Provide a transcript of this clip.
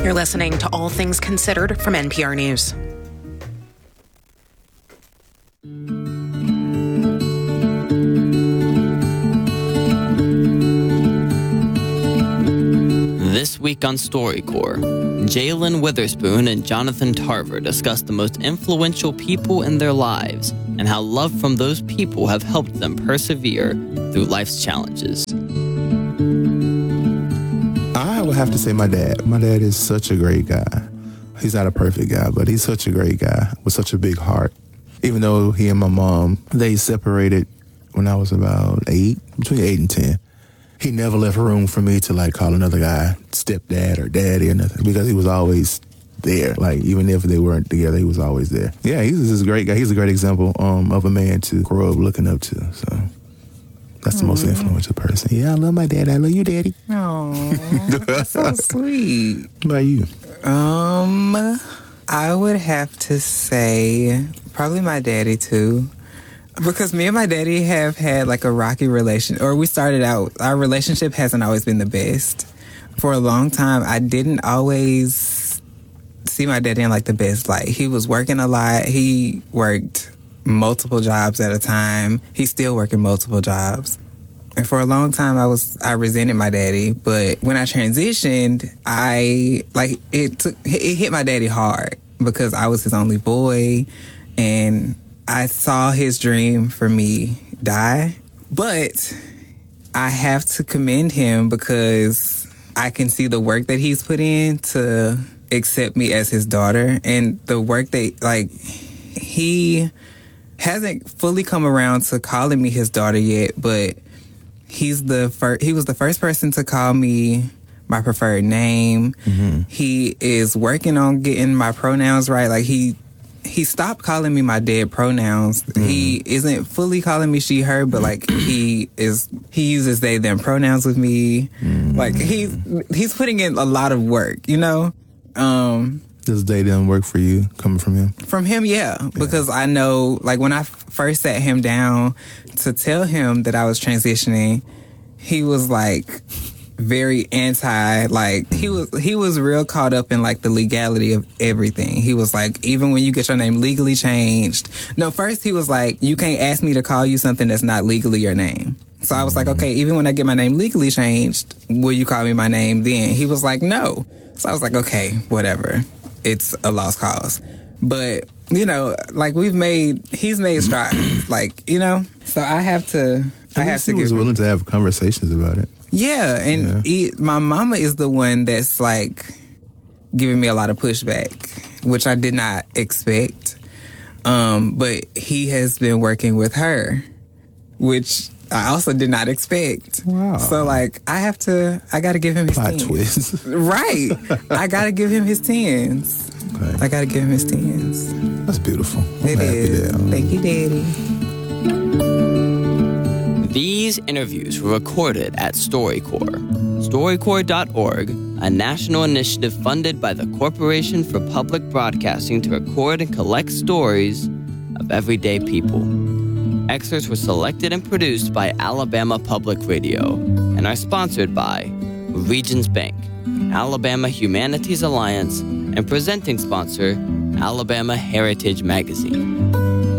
You're listening to All Things Considered from NPR News. This week on StoryCorps, Jalen Witherspoon and Jonathan Tarver discuss the most influential people in their lives and how love from those people have helped them persevere through life's challenges. I would have to say my dad. My dad is such a great guy. He's not a perfect guy, but he's such a great guy with such a big heart. Even though he and my mom, they separated when I was about 8, between 8 and 10. He never left room for me to like call another guy stepdad or daddy or nothing because he was always there. Like even if they weren't together, he was always there. Yeah, he's just a great guy. He's a great example of a man to grow up looking up to. So that's the most influential person. Yeah, I love my dad. I love you, daddy. Oh, that's so sweet. What about you? I would have to say probably my daddy too. Because me and my daddy have had like a rocky relation, or we started out, our relationship hasn't always been the best. For a long time, I didn't always see my daddy in like the best light. He was working a lot. He worked multiple jobs at a time. He's still working multiple jobs. And for a long time, I resented my daddy. But when I transitioned, it hit my daddy hard because I was his only boy, and I saw his dream for me die. But I have to commend him because I can see the work that he's put in to accept me as his daughter, and the work that he hasn't fully come around to calling me his daughter yet, but he was the first person to call me my preferred name. Mm-hmm. He is working on getting my pronouns right. Like he stopped calling me my dead pronouns. Mm-hmm. He isn't fully calling me she, her, but like he uses they, them pronouns with me. Mm-hmm. Like he's putting in a lot of work, you know? Does they, them work for you coming from him? From him, yeah. Because I know, like when I first sat him down to tell him that I was transitioning, he was like very anti, like he was real caught up in like the legality of everything. He was like, even when you get your name legally changed. No, first he was like, you can't ask me to call you something that's not legally your name. So I was like, okay, even when I get my name legally changed, will you call me my name then? He was like, no. So I was like, okay, whatever. It's a lost cause. But, you know, like he's made strides, like, you know, so I have to he was willing to have conversations about it. Yeah, and my mama is the one that's like giving me a lot of pushback, which I did not expect. But he has been working with her, which I also did not expect. Wow. So like I gotta give him his plot twist. Right. I gotta give him his 10s. Okay. I gotta give him his 10s. That's beautiful. It is. Thank you, Daddy. These interviews were recorded at StoryCorps. StoryCorps.org, a national initiative funded by the Corporation for Public Broadcasting to record and collect stories of everyday people. Excerpts were selected and produced by Alabama Public Radio and are sponsored by Regions Bank, Alabama Humanities Alliance, and presenting sponsor, Alabama Heritage Magazine.